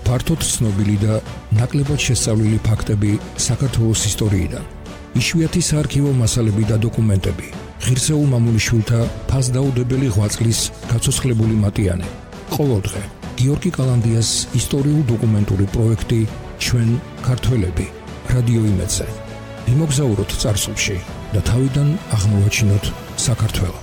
ფართოდ ცნობილი და ნაკლებად შესწავლილი ფაქტები საქართველოს ისტორიიდან. იშვიათი საარქივო მასალები და დოკუმენტები. ღირსეულ მამულიშვილთა ფასდაუდებელი ღვაწლის გაცოცხლებული მატიანე. ყოველდღე გიორგი კალანდიას ისტორიულ-დოკუმენტური პროექტი ჩვენ ქართველები რადიო იმედზე. იმოგზაუროთ წარსულში და თავიდან აღმოვაჩინოთ საქართველო.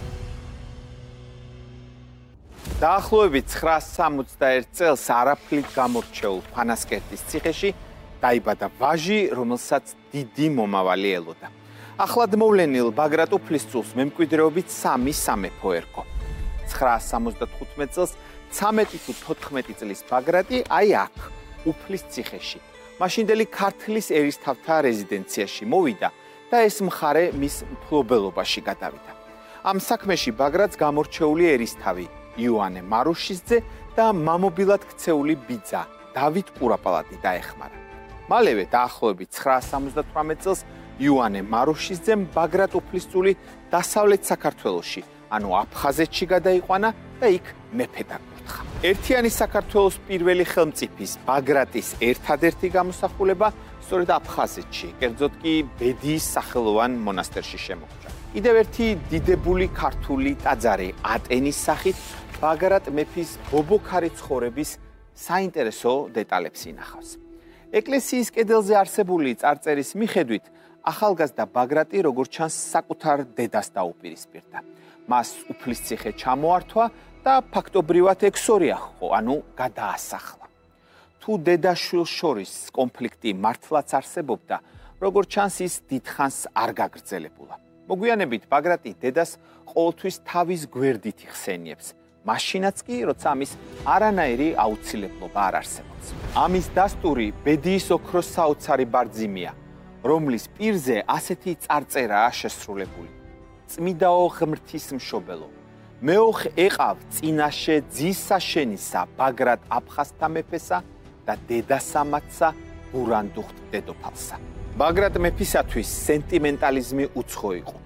დაახლოებით 961 წელს არაფრით გამორჩეულ ფანასკერტის ციხეში დაიბადა ვაჟი, რომელსაც დიდი მომავალი ელოდა. ახლად მოვლენილ ბაგრატ უფლისწულს მემკვიდრეობით 3 სამეფო ერგო. 975 წელს 13 თუ 14 წლის ბაგრატი აი აქ, უფლის ციხეში, მაშინდელი ქართლის ერისთავთა რეზიდენციაში მოვიდა და ეს მხარე მის მფლობელობაში გადავიდა. ამ საქმეში ბაგრატს გამორჩეული ერისთავი იოანე მარუშიზძე და მამობილად ქცეული ბიძა დავით კურაპალატი დაეხმარა. მალევე დაახლოებით 978 წელს იოანე მარუშიზძემ ბაგრატ უფლისწული დასავლეთ საქართველოში, ანუ აფხაზეთში გადაიყვანა და იქ მეფე დაკურთხა. ერთიანი საქართველოს პირველი ხელმწიფის ბაგრატის ერთადერთი გამოსახულება სწორედ აფხაზეთში, კერძოდ კი ბედიის სახელოვან მონასტერში შემოგვჭა. კიდევ ერთი დიდებული ქართული ტაძარი ატენის სახით ბაგრატ მეფის ბობოქარი ცხოვრების საინტერესო დეტალებს ინახავს. ეკლესიის კედელზე არსებული წარწერის მიხედვით ახალგაზრდა ბაგრატი როგორც ჩანს საკუთარ დედას დაუპირისპირდა. მას უფლისციხე ჩამოართვა და ფაქტობრივად ექსორი აჰყო, ანუ გადაასახლა. თუ დედა-შვილს შორის კონფლიქტი მართლაც არსებობდა, როგორც ჩანს ის დიდხანს არ გაგრძელებულა. მოგვიანებით ბაგრატი დედას ყოველთვის თავის გვერდით იხსენიებს, მაშინაც კი, როცა ამის არანაირი აუცილებლობა არ არსებობს. ამის დასტური ბედიის ოქროს საოცარი ბარძიმია, რომლის პირზე ასეთი წარწერაა შესრულებული. წმიდაო ღმრთისმშობელო, მეოხ ეყავ წინაშე ძისა შენისა ბაგრატ აფხაზთა მეფესა და დედასამაცსა ბურანდუხტ დედოფალსა. ბაგრატ მეფისათვის სენტიმენტალიზმი უცხო იყო.